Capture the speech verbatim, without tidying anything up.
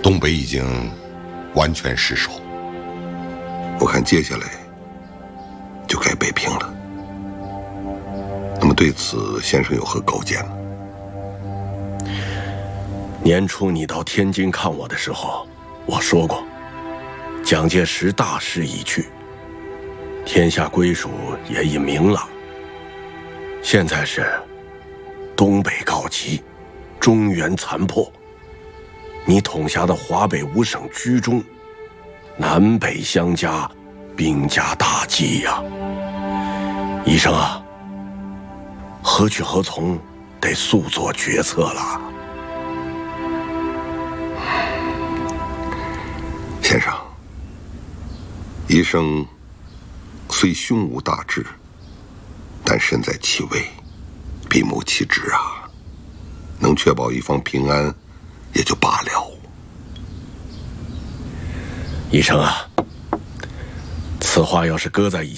东北已经完全失守， 我看接下来就该北平了。那么对此，先生有何高见呢？ 年初你到天津看我的时候，我说过，蒋介石大势已去，天下归属也已明朗。现在是东北告急，中原残破，你统辖的华北五省居中，南北相加，兵家大忌呀！医生啊，何去何从，得速做决策了。 先生，医生虽胸无大志，但身在其位，必谋其职啊。能确保一方平安，也就罢了。 医生啊，此话要是搁在以